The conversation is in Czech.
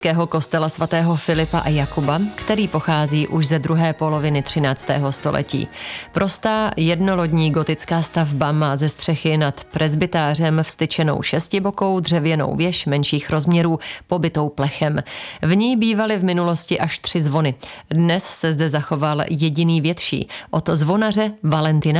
kostela svatého Filipa a Jakuba, který pochází už ze druhé poloviny 13. století. Prostá jednolodní gotická stavba má ze střechy nad presbytářem vztyčenou šestibokou dřevěnou věž menších rozměrů pobytou plechem. V ní bývaly v minulosti až 3 zvony. Dnes se zde zachoval jediný větší, od zvonaře Valentina